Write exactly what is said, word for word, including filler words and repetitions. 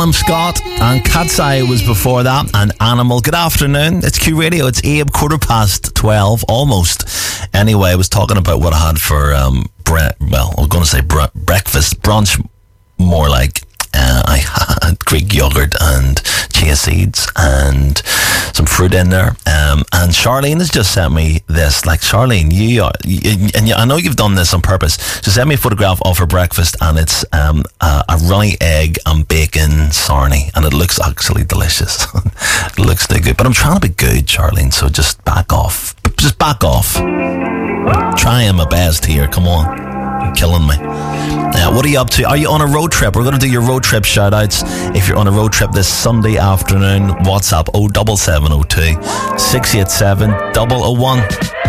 Callum Scott, and Cat's Eye was before that, and Animal. Good afternoon, it's Q Radio. It's Abe, quarter past twelve, almost. Anyway, I was talking about what I had for um, bre- well, I was going to say bre- breakfast, brunch, more like. Uh, I had Greek yogurt and chia seeds and some fruit in there. Um, and Charlene has just sent me this. Like, Charlene, you are, you, and you, I know you've done this on purpose. She sent me a photograph of her breakfast, and it's um, a, a runny egg and bacon sarnie, and it looks actually delicious. It looks so good. But I'm trying to be good, Charlene, so just back off. Just back off. Trying my best here. Come on. You're killing me. Uh, what are you up to? Are you on a road trip? We're going to do your road trip shout outs. If you're on a road trip this Sunday afternoon, WhatsApp oh seven seven oh two, six eight seven, double oh one.